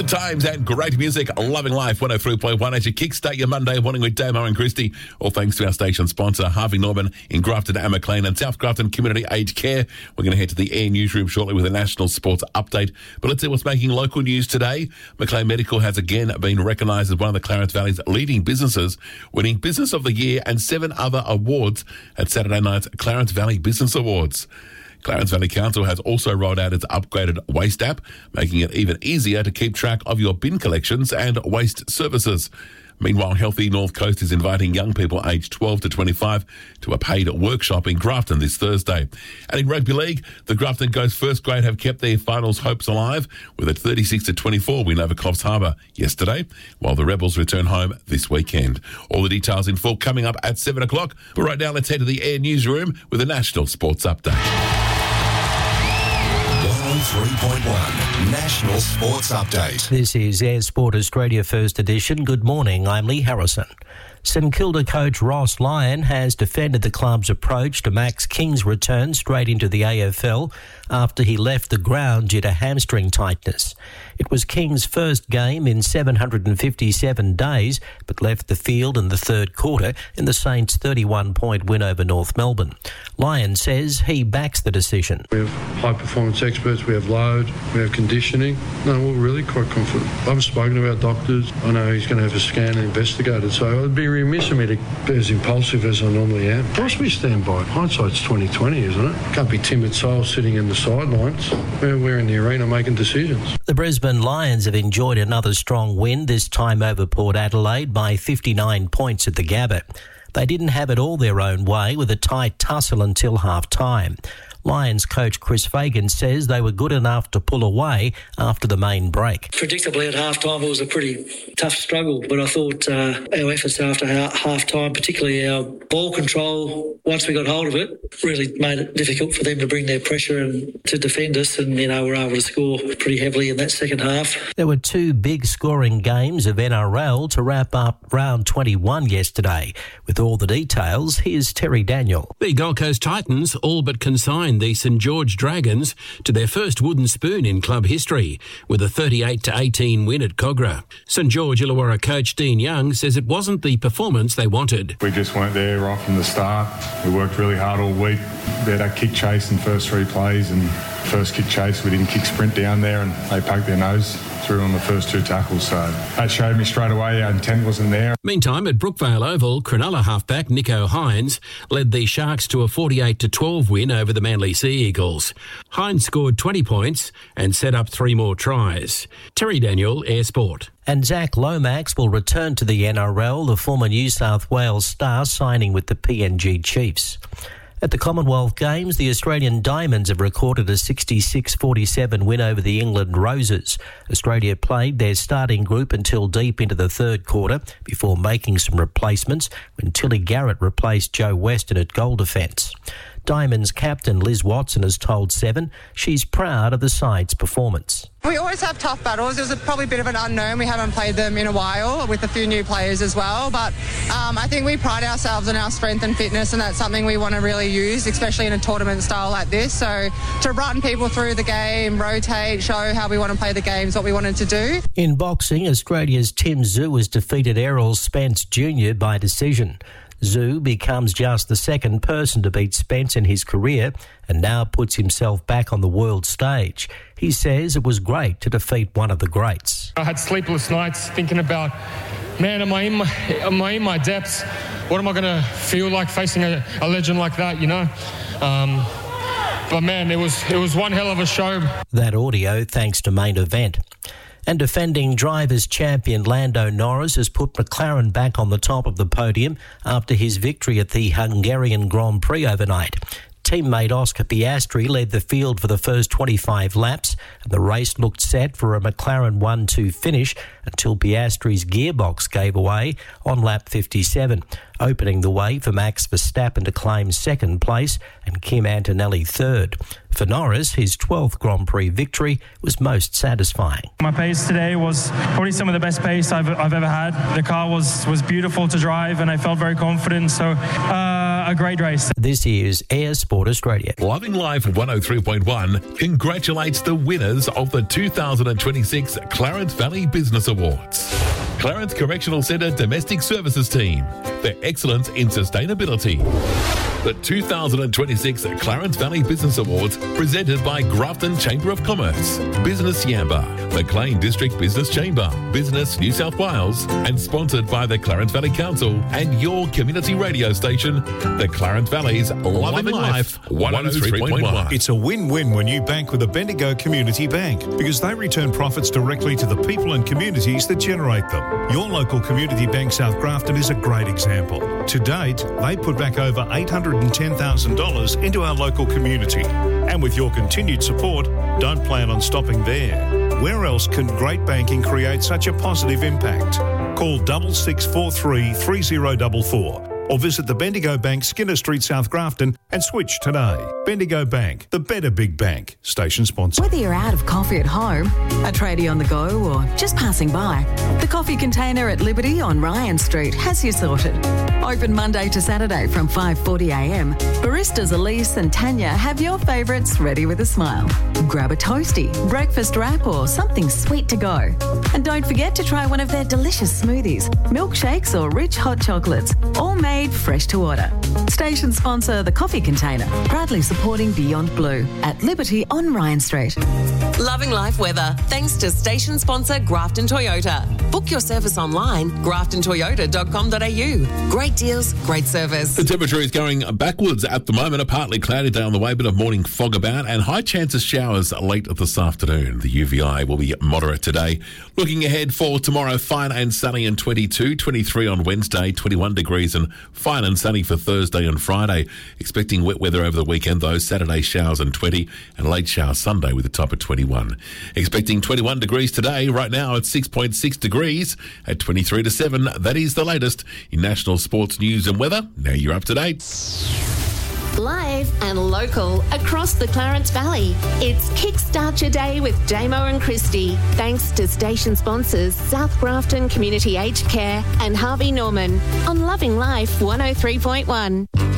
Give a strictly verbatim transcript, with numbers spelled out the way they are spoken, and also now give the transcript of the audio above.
Good times and great music. Loving Life one oh three point one as you kickstart your Monday morning with Damo and Christy. All thanks to our station sponsor, Harvey Norman in Grafton and Maclean and South Grafton Community Aged Care. We're going to head to the Air Newsroom shortly with a national sports update. But let's see what's making local news today. Maclean Medical has again been recognised as one of the Clarence Valley's leading businesses, winning Business of the Year and seven other awards at Saturday night's Clarence Valley Business Awards. Clarence Valley Council has also rolled out its upgraded waste app, making it even easier to keep track of your bin collections and waste services. Meanwhile, Healthy North Coast is inviting young people aged twelve to twenty-five to a paid workshop in Grafton this Thursday. And in Rugby League, the Grafton Ghosts first grade have kept their finals hopes alive with a thirty-six to twenty-four win over Coffs Harbour yesterday, while the Rebels return home this weekend. All the details in full coming up at seven o'clock. But right now, let's head to the Air Newsroom with a national sports update. one oh three point one National Sports Update. This is Air Sport Australia First Edition. Good morning, I'm Lee Harrison. St Kilda coach Ross Lyon has defended the club's approach to Max King's return straight into the A F L after he left the ground due to hamstring tightness. It was King's first game in seven hundred fifty-seven days, but left the field in the third quarter in the Saints' thirty-one point win over North Melbourne. Lyon says he backs the decision. We have high-performance experts, we have load, we have conditioning. No, we're really quite confident. I've spoken to our doctors. I know he's going to have a scan and investigated, so it'd be remiss of me to be as impulsive as I normally am. Of course we stand by it. Hindsight's twenty twenty, isn't it? Can't be timid souls sitting in the sidelines. We're, we're in the arena making decisions. The Brisbane Lions have enjoyed another strong win, this time over Port Adelaide by fifty-nine points at the Gabba. They didn't have it all their own way with a tight tussle until half-time. Lions coach Chris Fagan says they were good enough to pull away after the main break. Predictably at half-time it was a pretty tough struggle, but I thought uh, our efforts after half-time, particularly our ball control, once we got hold of it, really made it difficult for them to bring their pressure and to defend us, and you know, we were able to score pretty heavily in that second half. There were two big scoring games of N R L to wrap up round twenty-one yesterday. With all the details, here's Terry Daniel. The Gold Coast Titans all but consigned the St George Dragons to their first wooden spoon in club history with a thirty-eight to eighteen win at Cogra. St George Illawarra coach Dean Young says it wasn't the performance they wanted. We just weren't there right from the start. We worked really hard all week. We had our kick chase in first three plays, and first kick chase we didn't kick sprint down there, and they poked their nose through on the first two tackles, so that showed me straight away our intent wasn't there. Meantime, at Brookvale Oval, Cronulla halfback Nico Hines led the Sharks to a forty-eight to twelve win over the Manly Sea Eagles. Hines scored twenty points and set up three more tries. Terry Daniel, Air Sport. And Zach Lomax will return to the N R L, the former New South Wales star signing with the P N G Chiefs. At the Commonwealth Games, the Australian Diamonds have recorded a sixty-six forty-seven win over the England Roses. Australia played their starting group until deep into the third quarter before making some replacements when Tilly Garrett replaced Joe Weston at goal defence. Diamonds captain Liz Watson has told Seven she's proud of the side's performance. We always have tough battles. It was a, probably a bit of an unknown. We haven't played them in a while with a few new players as well. But um, I think we pride ourselves on our strength and fitness, and that's something we want to really use, especially in a tournament style like this. So to run people through the game, rotate, show how we want to play the game is what we wanted to do. In boxing, Australia's Tim Tszyu has defeated Errol Spence Junior by decision. Tszyu becomes just the second person to beat Spence in his career and now puts himself back on the world stage. He says it was great to defeat one of the greats. I had sleepless nights thinking about, man, am I in my, am I in my depths? What am I going to feel like facing a, a legend like that, you know? Um, but, man, it was it was one hell of a show. That audio thanks to Main Event. And defending drivers' champion Lando Norris has put McLaren back on the top of the podium after his victory at the Hungarian Grand Prix overnight. Teammate Oscar Piastri led the field for the first twenty-five laps, and the race looked set for a McLaren one two finish until Piastri's gearbox gave away on lap fifty-seven, opening the way for Max Verstappen to claim second place and Kim Antonelli third. For Norris, his twelfth Grand Prix victory was most satisfying. My pace today was probably some of the best pace I've, I've ever had. The car was, was beautiful to drive and I felt very confident. So uh, a, a great race. This is Air Sport Australia. Loving Life one oh three point one congratulates the winners of the two thousand twenty-six Clarence Valley Business Awards. Clarence Correctional Centre Domestic Services Team, their excellence in sustainability. The two thousand twenty-six Clarence Valley Business Awards presented by Grafton Chamber of Commerce, Business Yamba, Maclean District Business Chamber, Business New South Wales, and sponsored by the Clarence Valley Council and your community radio station, the Clarence Valley's Loving Life one oh three point one. It's a win-win when you bank with a Bendigo Community Bank because they return profits directly to the people and communities that generate them. Your local community bank South Grafton is a great example. To date, they put back over eight hundred ten thousand dollars into our local community. And with your continued support, don't plan on stopping there. Where else can great banking create such a positive impact? Call double six four three three zero four four or visit the Bendigo Bank, Skinner Street, South Grafton and switch today. Bendigo Bank, the better big bank. Station sponsor. Whether you're out of coffee at home, a tradie on the go or just passing by, the Coffee Container at Liberty on Ryan Street has you sorted. Open Monday to Saturday from five forty a m. Baristas Elise and Tanya have your favourites ready with a smile. Grab a toasty, breakfast wrap or something sweet to go. And don't forget to try one of their delicious smoothies, milkshakes or rich hot chocolates, all made fresh to order. Station sponsor The Coffee Container, proudly supporting Beyond Blue at Liberty on Ryan Street. Loving life weather, thanks to station sponsor Grafton Toyota. Book your service online, grafton toyota dot com dot a u. Great deals, great service. The temperature is going backwards at the moment. A partly cloudy day on the way, bit of morning fog about, and high chance of showers late this afternoon. The U V I will be moderate today. Looking ahead for tomorrow, fine and sunny and twenty-two, twenty-three on Wednesday, twenty-one degrees and fine and sunny for Thursday and Friday. Expecting wet weather over the weekend though, Saturday showers and twenty and late showers Sunday with a top of twenty-one. Expecting twenty-one degrees today. Right now it's six point six degrees at twenty-three to seven. That is the latest in national sports news and weather. Now you're up to date. Live and local across the Clarence Valley. It's Kickstart Your Day with Damo and Christy. Thanks to station sponsors South Grafton Community Aged Care and Harvey Norman on Loving Life one oh three point one.